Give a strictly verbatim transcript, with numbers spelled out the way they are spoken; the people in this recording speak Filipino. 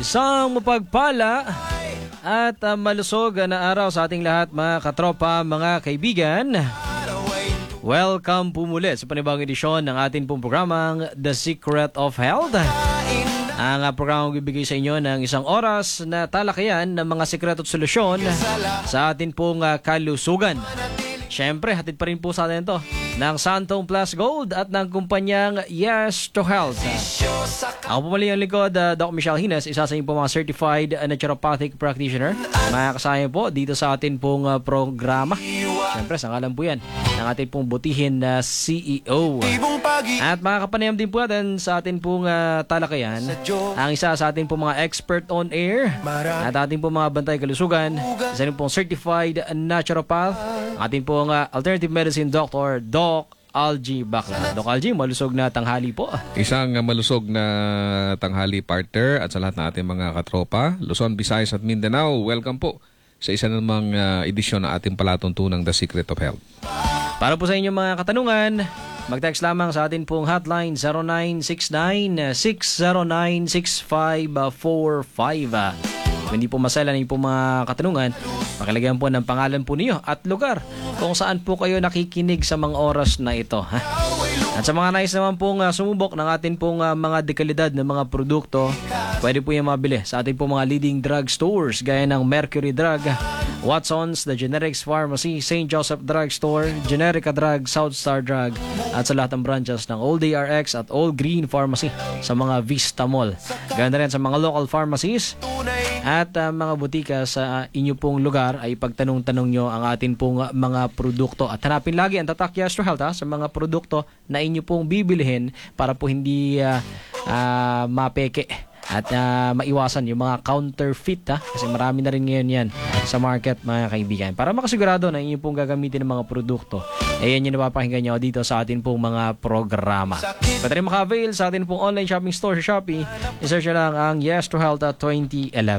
Isang mapagpala at uh, malusog na araw sa ating lahat, mga katropa, mga kaibigan. Welcome po muli sa panibagong edisyon ng ating pong programang The Secret of Health. Ang uh, programang bibigay sa inyo ng isang oras na talakayan ng mga sikreto at solusyon sa ating pong uh, kalusugan. Siyempre, hatid pa rin po sa atin ito ng Santong Plus Gold at ng kumpanyang Yes to Health. Ako po mali ang lingkod, uh, Doc Michelle Hines, isa sa inyo po mga certified uh, naturopathic practitioner. Mga kasama po dito sa atin pong uh, programa. Siyempre, sa ngalan po yan ng ating pong butihin na uh, C E O. At mga kapanayam din po natin sa atin pong uh, talakayan, ang isa sa atin pong mga expert on air at ating pong mga bantay kalusugan, isa rin pong certified naturopath, ating pong uh, alternative medicine doctor, Doc Algie Bacla. Doc Algie, malusog na tanghali po. Isang malusog na tanghali, partner, at sa lahat ng ating mga katropa, Luzon, Visayas at Mindanao, welcome po sa isa namang uh, edisyon ng ating palatuntunang The Secret of Health. Para po sa inyong mga katanungan, mag-text lamang sa atin pong hotline zero nine six nine, six zero nine, six five four five. Kung hindi po masala na po mga katanungan, pakilagyan po ng pangalan po niyo at lugar kung saan po kayo nakikinig sa mga oras na ito. Ha? At sa mga nais naman pong uh, sumubok ng atin pong uh, mga dekalidad ng mga produkto, pwede po yung mabili sa ating pong mga leading drug stores gaya ng Mercury Drug, Watson's, The Generics Pharmacy, Saint Joseph Drug Store, Generica Drug, Southstar Drug, at sa lahat ng branches ng All Day R X at All Green Pharmacy sa mga Vista Mall. Ganda rin sa mga local pharmacies at uh, mga butika sa uh, inyo pong lugar ay pagtanong-tanong nyo ang atin pong uh, mga produkto. At hanapin lagi ang tatak Yes to Health ha, sa mga produkto na inyo pong bibilihin para po hindi uh, uh, mapeke at uh, maiwasan yung mga counterfeit ha, kasi marami na rin ngayon yan sa market, mga kaibigan. Para makasigurado na inyo pong gagamitin ng mga produkto, eh yan yung napapakinggan nyo dito sa atin pong mga programa. Pwede rin maka-avail sa atin pong online shopping store sa Shopee. I-search na lang ang Yes to Health twenty eleven.